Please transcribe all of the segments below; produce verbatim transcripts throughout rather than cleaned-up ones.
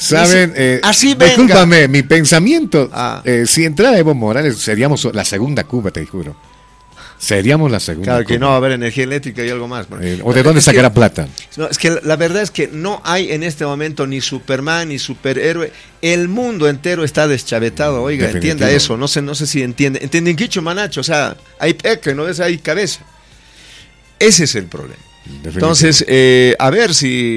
Saben, eh, así venga. Discúlpame, mi pensamiento, ah. eh, si entrara Evo Morales, seríamos la segunda Cuba, te juro. Seríamos la segunda Claro, Cuba. que no va a haber energía eléctrica y algo más. Eh, ¿O de dónde es sacará que, plata? No, es que la verdad es que no hay en este momento ni Superman, ni superhéroe. El mundo entero está deschavetado, oiga, Definitivo. entienda eso. No sé, no sé si entiende. ¿Entienden quicho, manacho? O sea, hay peque, ¿no ves? Hay cabeza. Ese es el problema. Entonces, eh, a ver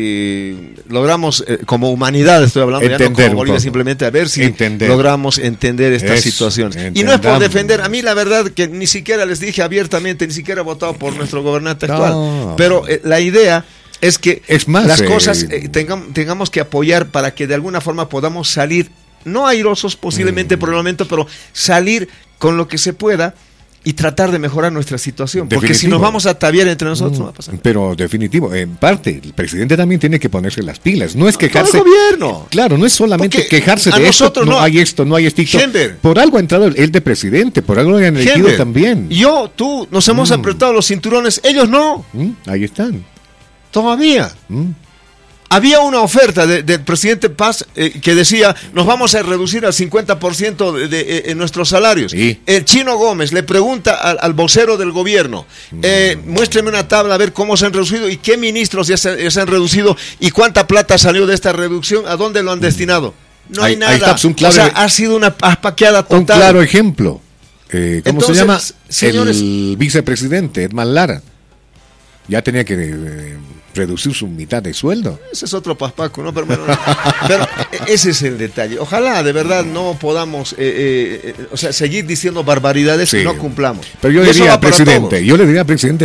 si logramos, eh, como humanidad estoy hablando, entender ya no como Bolivia, simplemente a ver si entender. logramos entender esta Eso, situación. entendamos. Y no es por defender, a mí la verdad que ni siquiera les dije abiertamente, ni siquiera he votado por nuestro gobernante no. actual, pero eh, la idea es que es más, las eh, cosas eh, tengamos, tengamos que apoyar para que de alguna forma podamos salir, no airosos posiblemente mm. por el momento, pero salir con lo que se pueda y tratar de mejorar nuestra situación. Definitivo. Porque si nos vamos a ataviar entre nosotros, mm, no va a pasar. Pero definitivo, en parte, el presidente también tiene que ponerse las pilas. No es quejarse. Todo el gobierno. Claro, no es solamente Porque quejarse de esto, no, no hay esto, no hay esto. Hember. Por algo ha entrado él de presidente, por algo lo han elegido Hember. también. Yo, tú, nos hemos mm. apretado los cinturones, ellos no. Mm, ahí están. Todavía. Mm. Había una oferta de, del presidente Paz eh, que decía, nos vamos a reducir al cincuenta por ciento de, de, de, de nuestros salarios. Sí. El Chino Gómez le pregunta al, al vocero del gobierno, eh, mm. muéstreme una tabla a ver cómo se han reducido y qué ministros ya se, ya se han reducido y cuánta plata salió de esta reducción, a dónde lo han destinado. No hay, hay nada. Ahí está, pues un claro, o sea, ha sido una paspaqueada total. Un claro ejemplo. Eh, ¿Cómo Entonces, se llama? Señores, el vicepresidente, Edman Lara. Ya tenía que eh, reducir su mitad de sueldo. Ese es otro paspaco, ¿no? Pero, bueno, pero ese es el detalle. Ojalá de verdad no podamos, eh, eh, o sea, seguir diciendo barbaridades sí. y no cumplamos. Pero yo diría, presidente, yo le diría al presidente,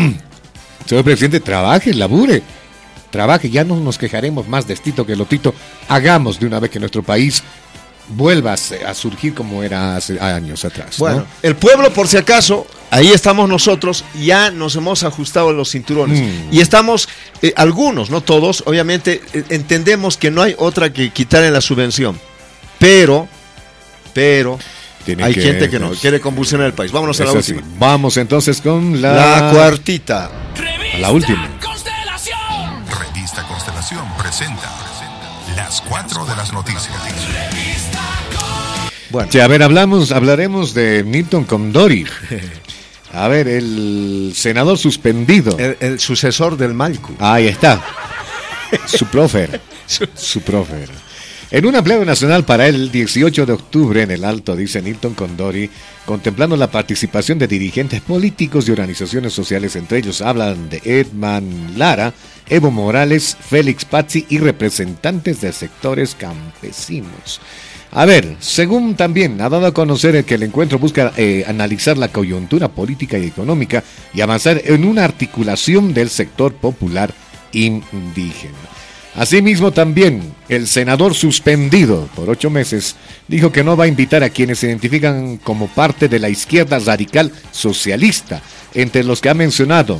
señor presidente, trabaje, labure, trabaje, ya no nos quejaremos más de Tito que Lotito. Hagamos de una vez que nuestro país vuelva a surgir como era hace años atrás. Bueno, ¿no? El pueblo, por si acaso, ahí estamos nosotros, ya nos hemos ajustado los cinturones mm. y estamos, eh, algunos, no todos, obviamente eh, entendemos que no hay otra que quitar en la subvención, pero, pero Tiene hay que, gente que no, pues, quiere convulsionar el país. Vámonos a la última. Sí. Vamos entonces con la... La cuartita. A la última. Constelación. Revista Constelación presenta las cuatro de las noticias. Bueno, sí, a ver, hablamos, hablaremos de Nilton Condori. A ver, el senador suspendido. El, el sucesor del Malcu. Ahí está. Su prófer. Su prófer. En un aplauso nacional para el dieciocho de octubre en el Alto, dice Nilton Condori, contemplando la participación de dirigentes políticos y organizaciones sociales, entre ellos hablan de Edman Lara, Evo Morales, Félix Pazzi y representantes de sectores campesinos. A ver, según también ha dado a conocer que el encuentro busca eh, analizar la coyuntura política y económica y avanzar en una articulación del sector popular indígena. Asimismo, también el senador suspendido por ocho meses dijo que no va a invitar a quienes se identifican como parte de la izquierda radical socialista, entre los que ha mencionado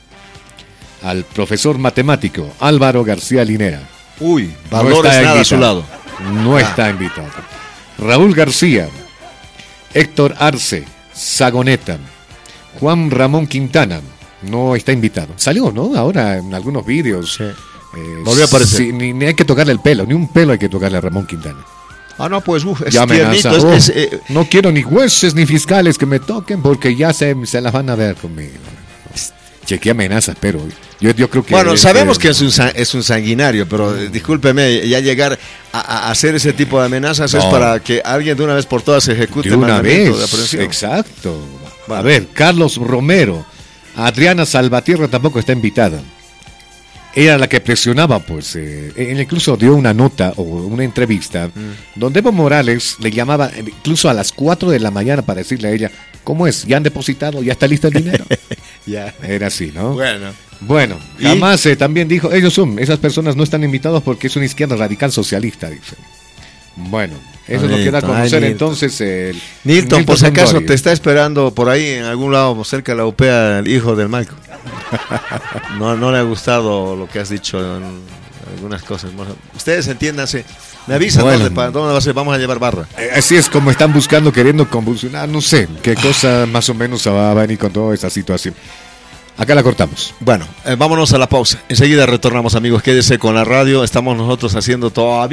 al profesor matemático Álvaro García Linera. Uy, valores no nada a su lado. No ah. está invitado. Raúl García, Héctor Arce, Zagoneta, Juan Ramón Quintana, no está invitado. Salió, ¿no? Ahora en algunos vídeos. Sí. Eh, Volvió a aparecer. Sí, ni, ni hay que tocarle el pelo, ni un pelo hay que tocarle a Ramón Quintana. Ah, no, pues, uf, es ya tiernito, oh, es que es, eh, no quiero ni jueces ni fiscales que me toquen porque ya se, se las van a ver conmigo. Chequé amenazas, pero yo, yo creo que... Bueno, es, sabemos eh, que es un, es un sanguinario, pero eh, discúlpeme, ya llegar a, a hacer ese tipo de amenazas no. es para que alguien de una vez por todas ejecute de una vez, de aprehensión. Exacto. Bueno. A ver, Carlos Romero, Adriana Salvatierra tampoco está invitada. Era la que presionaba, pues, eh, incluso dio una nota o una entrevista mm. donde Evo Morales le llamaba incluso a las cuatro de la mañana para decirle a ella, ¿cómo es? ¿Ya han depositado? ¿Ya está listo el dinero? Ya. Era así, ¿no? Bueno. Bueno, jamás eh, también dijo, ellos son, esas personas no están invitados porque es una izquierda radical socialista, dice. Bueno, eso Nilton, lo queda a conocer ay, entonces el Nilton, por si acaso te está esperando por ahí en algún lado cerca de la U P A el hijo del Malco. No, no le ha gustado lo que has dicho en algunas cosas. Ustedes entiéndanse. Me avisan bueno, dónde, para dónde va a ser, vamos a llevar barra. Así es como están buscando, queriendo convulsionar, no sé qué cosa más o menos va a venir con toda esta situación. Acá la cortamos. Bueno, eh, vámonos a la pausa. Enseguida retornamos, amigos. Quédese con la radio. Estamos nosotros haciendo todavía